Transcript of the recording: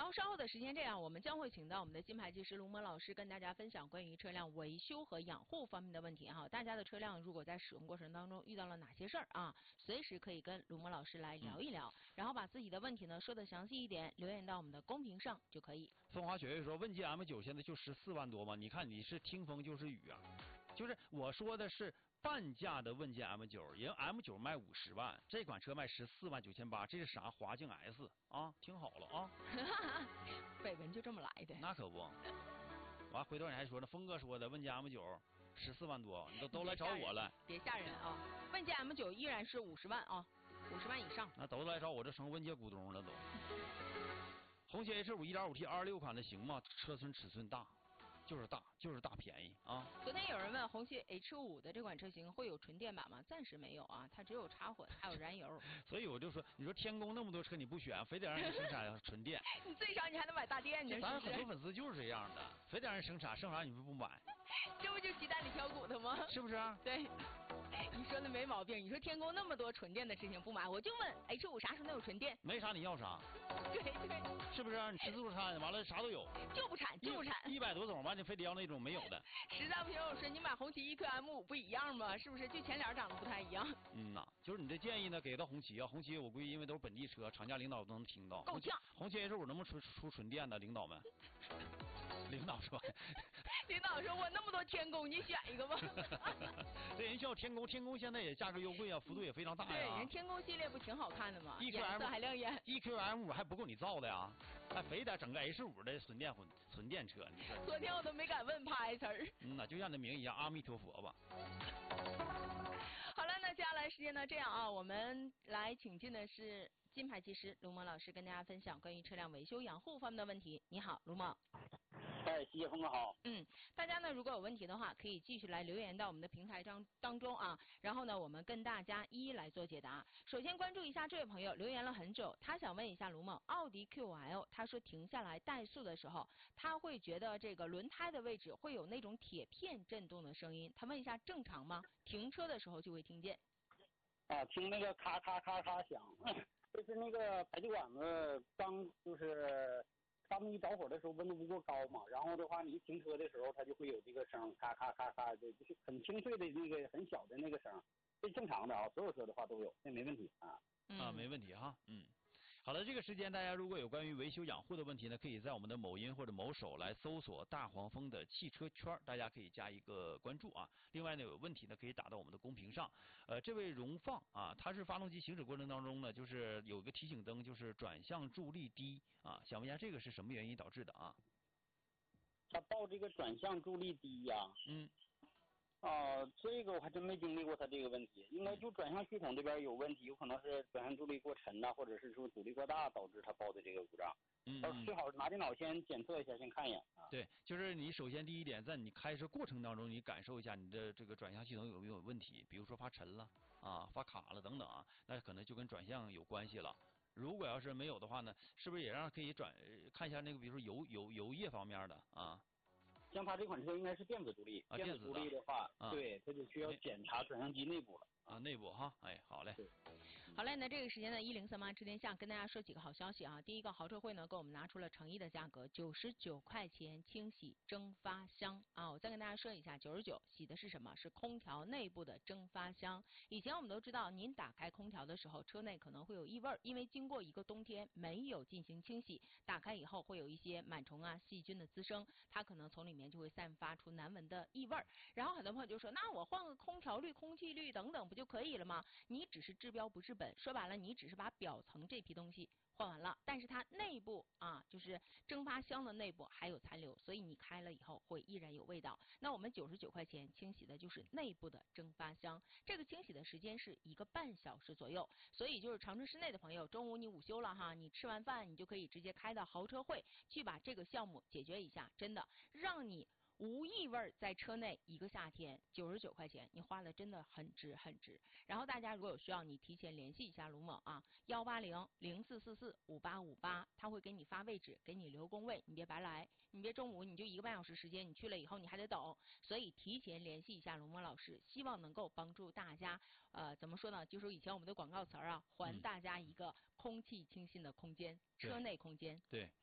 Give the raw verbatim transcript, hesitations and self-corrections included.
后稍后的时间这样，我们将会请到我们的金牌技师卢萌老师跟大家分享关于车辆维修和养护方面的问题哈。大家的车辆如果在使用过程当中遇到了哪些事儿啊，随时可以跟卢萌老师来聊一聊，嗯、然后把自己的问题呢说的详细一点，留言到我们的公屏上就可以。 风华雪月说，问界 M 九现在就十四万多吗？你看你是听风就是雨啊，就是我说的是半价的问界 M 九，人 M 九卖五十万，这款车卖十四万九千八，这是啥？华境 S 啊，听好了啊。 绯闻就这么来的。 那可不。完回头你还说呢，峰哥说的问界 M 九十四万多，你都都来找我了。 别吓人啊！问界 M 九依然是五十万啊，五十万以上。 那都来找我，这成问界股东了都。红旗 H 五 一点五 T 二十六款的行吗？车身尺寸大，就是大，就是大便宜啊。 昨天有人问红旗 H 五 的这款车型会有纯电版吗？暂时没有啊，它只有插混，还有燃油。 所以我就说，你说天宫那么多车你不选，非得让人生产纯电。 你最少你还能买大电呢。 咱有很多粉丝就是这样的，非得让人生产，剩啥你们不买？ 这不就鸡蛋里挑骨头吗？ 是不是？ 对。你说的没毛病。你说天宫那么多纯电的车型不买，我就问 H 五 啥时候能有纯电？ 没啥你要啥？ 对对。 是不是？你吃自助餐完了啥都有， 就不产就不产。 一百多种吧，你非得要那种没有的。 实在不行，我说你买红旗 E Q M 五不一样吗？是不是？就前脸长得不太一样。 嗯呐，就是你这建议呢，给到红旗啊，红旗我估计因为都是本地车，厂家领导都能听到。 够呛。 红旗 H 五能不能出出纯电的？领导们。领导说， 领导说我那么多天宫，你选一个吧。 对，人叫天宫，天宫现在也价格优惠啊，幅度也非常大呀。 对，人天宫系列不挺好看的吗？ E Q M 颜色还亮眼。 E Q M 五还不够你造的呀，还非得整个 H 五 的纯电混纯电车，你说。 昨天我都没敢问拍词儿。 嗯呐，就像那名一样，阿弥陀佛吧。 好了，那接下来时间呢，这样啊，我们来请进的是金牌技师卢萌老师，跟大家分享关于车辆维修养护方面的问题。你好，卢萌。 哎，谢谢峰哥好。 嗯，大家呢如果有问题的话，可以继续来留言到我们的平台当当中啊，然后呢我们跟大家一一来做解答。首先关注一下这位朋友留言了很久，他想问一下卢萌，奥迪 Q L， 他说停下来怠速的时候，他会觉得这个轮胎的位置会有那种铁片震动的声音，他问一下正常吗？停车的时候就会听见。 啊，听那个咔咔咔咔响，就是那个排气管子刚就是发动机着火的时候温度不够高嘛，然后的话你一停车的时候它就会有这个声，咔咔咔咔的，就是很清脆的那个很小的那个声，这正常的啊，所有车的话都有，这没问题啊。 啊，没问题哈，嗯。好了，这个时间大家如果有关于维修养护的问题呢，可以在我们的某音或者某手来搜索大黄蜂的汽车圈，大家可以加一个关注啊。另外呢，有问题呢可以打到我们的公屏上。呃，这位荣放啊，他是发动机行驶过程当中呢，就是有一个提醒灯，就是转向助力低啊，想问一下这个是什么原因导致的啊？ 他报这个转向助力低呀、啊。 嗯。 啊，这个我还真没经历过他这个问题，应该就转向系统这边有问题，有可能是转向助力过沉呐、啊，或者是说阻力过大导致他报的这个故障。 嗯， 最好拿电脑先检测一下，先看一眼啊。 对，就是你首先第一点，在你开车过程当中，你感受一下你的这个转向系统有没有问题，比如说发沉了啊、发卡了等等啊，那可能就跟转向有关系了。如果要是没有的话呢，是不是也让可以转看一下那个，比如说油油油液方面的啊？ 像他这款车应该是电子助力， 啊、 电子助力的话， 啊、 对，它就需要检查转向机内部了。 啊，内部哈，哎，好嘞。 好嘞，那这个时间呢，一零三八知天下跟大家说几个好消息啊。第一个，豪车会呢给我们拿出了诚意的价格，九十九块钱清洗蒸发箱啊。我再跟大家说一下，九十九洗的是什么？是空调内部的蒸发箱。以前我们都知道，您打开空调的时候，车内可能会有异味，因为经过一个冬天没有进行清洗，打开以后会有一些螨虫啊、细菌的滋生，它可能从里面就会散发出难闻的异味。然后很多朋友就说，那我换个空调滤、空气滤等等不就可以了吗？你只是治标不治本，说白了，你只是把表层这批东西换完了，但是它内部啊，就是蒸发箱的内部还有残留，所以你开了以后会依然有味道。那我们九十九块钱清洗的就是内部的蒸发箱，这个清洗的时间是一个半小时左右，所以就是长春市内的朋友，中午你午休了哈，你吃完饭你就可以直接开到豪车会去把这个项目解决一下，真的让你无异味，在车内一个夏天九十九块钱，你花的真的很值很值。然后大家如果有需要，你提前联系一下卢某啊，幺八零零四四四五八五八，他会给你发位置，给你留工位，你别白来，你别中午你就一个半小时时间，你去了以后你还得等，所以提前联系一下卢某老师，希望能够帮助大家，呃，怎么说呢？就是以前我们的广告词儿啊，还大家一个空气清新的空间。车内空间对，